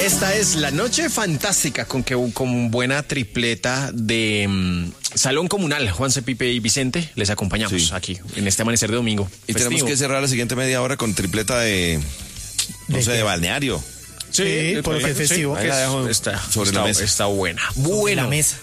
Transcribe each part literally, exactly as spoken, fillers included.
Esta es la noche fantástica con que con buena tripleta de um, Salón Comunal. Juanse, Pipe y Vicente les acompañamos sí. aquí en este amanecer de domingo. Y festivo. tenemos que cerrar la siguiente media hora con tripleta de, no ¿De sé, qué? de balneario. Sí, Sí, porque es festivo. Sí, Ahí la dejo está, sobre está, la mesa. está buena. Sobre Bueno, la mesa.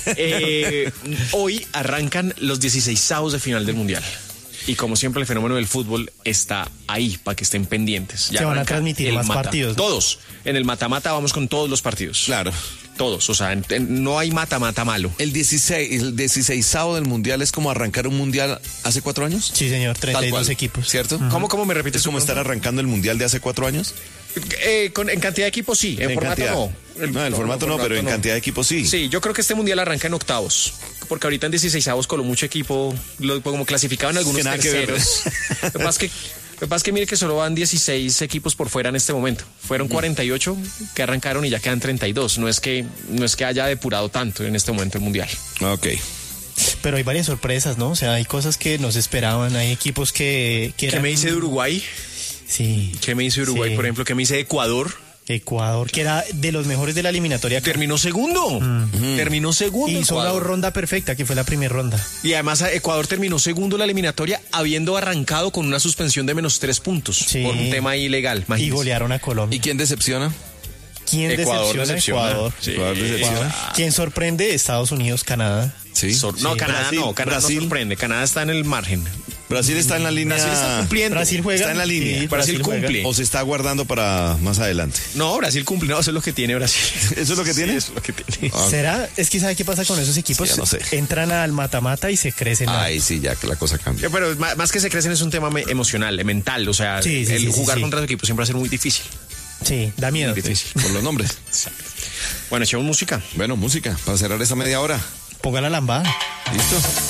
eh, hoy arrancan los dieciseisavos de final del Mundial. Y como siempre, el fenómeno del fútbol está ahí para que estén pendientes. Ya Se van a arranca transmitir el más mata. partidos, ¿no? Todos. En el mata-mata vamos con todos los partidos. Claro. Todos. O sea, en- en- no hay mata-mata malo. El dieciséis, el dieciseisavo del mundial es como arrancar un mundial hace cuatro años. Sí, señor, treinta y dos Tal cual, equipos. ¿Cierto? ¿Cómo, cómo me repites? Es como un estar pronto? arrancando el mundial de hace cuatro años. Eh, con- en cantidad de equipos sí, en, En formato cantidad. no. No, el formato no, pero en no. cantidad de equipos sí. Sí, yo creo que este mundial arranca en octavos, porque ahorita en dieciseisavos coló mucho equipo, lo, como clasificaban algunos Que nada que ver. terceros. Lo que pasa es que, lo que pasa es que mire que solo van dieciséis equipos por fuera en este momento. Fueron cuarenta y ocho que arrancaron y ya quedan treinta y dos. No es que, no es que haya depurado tanto en este momento el mundial. Ok. Pero hay varias sorpresas, ¿no? O sea, hay cosas que no se esperaban, hay equipos que... que ¿Qué eran- me dice de Uruguay? Sí. ¿Qué me dice de Uruguay, Sí. por ejemplo? ¿Qué me dice de Ecuador? Ecuador, que era de los mejores de la eliminatoria. Terminó segundo. Terminó segundo. Y hizo una Ecuador. ronda perfecta, que fue la primera ronda. Y además Ecuador terminó segundo la eliminatoria habiendo arrancado con una suspensión de menos tres puntos Sí. por un tema ilegal. Y imagínese. golearon a Colombia. ¿Y quién decepciona? ¿Quién Ecuador decepciona? decepciona. Ecuador. Sí. Ecuador decepciona. Ecuador. ¿Quién sorprende? Estados Unidos, Canadá. Sí. Sor- no, Sí. Canadá Brasil, no, Canadá Brasil. no sorprende. Canadá está en el margen. Brasil está en la línea. Brasil está cumpliendo. Brasil juega. Está en la línea. Sí, Brasil juega. cumple. O se está guardando para más adelante. No, Brasil cumple. No, eso es lo que tiene Brasil. ¿Eso es lo que Sí, tiene? eso es lo que tiene. Ah, ¿Será? Es que ¿sabe qué pasa con esos equipos? Sí, ya no sé. Entran al mata-mata y se crecen. más. Ay, sí, ya que la cosa cambia. Pero más, más que se crecen es un tema me- emocional, eh, mental. O sea, Sí, sí, el sí, sí, jugar sí. contra su equipo siempre va a ser muy difícil. Sí, da miedo. Muy difícil. Por los nombres. Bueno, echemos música. Bueno, música, para cerrar esta media hora. Ponga la lambada. ¿Listo?